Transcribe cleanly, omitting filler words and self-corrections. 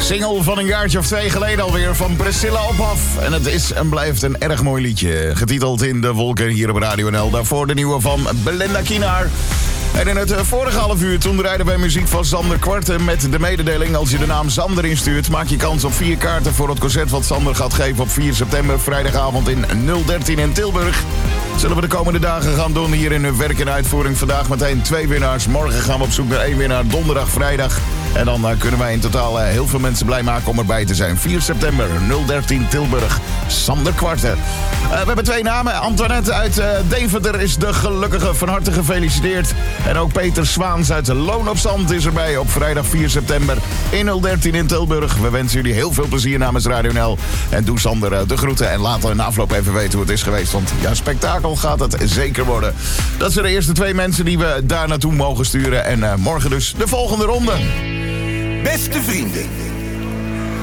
Single van een jaartje of 2 geleden alweer van Priscilla Ophoff. En het is en blijft een erg mooi liedje. Getiteld In de Wolken hier op Radio NL. Daarvoor de nieuwe van Belinda Kienaar. En in het vorige half uur toen draaiden wij muziek van Sander Kwarten met de mededeling: als je de naam Sander instuurt, maak je kans op 4 kaarten voor het concert wat Sander gaat geven op 4 september, vrijdagavond in 013 in Tilburg. Zullen we de komende dagen gaan doen hier in werk en uitvoering. Vandaag meteen 2 winnaars. Morgen gaan we op zoek naar 1 winnaar. Donderdag, vrijdag. En dan kunnen wij in totaal heel veel mensen blij maken om erbij te zijn. 4 september, 013 Tilburg. Sander Kwarten. We hebben 2 namen. Antoinette uit Deventer is de gelukkige. Van harte gefeliciteerd. En ook Peter Zwaans uit Loon op Zand is erbij op vrijdag 4 september in 013 in Tilburg. We wensen jullie heel veel plezier namens Radio NL. En doe Sander de groeten. En laat na afloop even weten hoe het is geweest. Want ja, spektakel gaat het zeker worden. Dat zijn de eerste 2 mensen die we daar naartoe mogen sturen. En morgen dus de volgende ronde. Beste vrienden,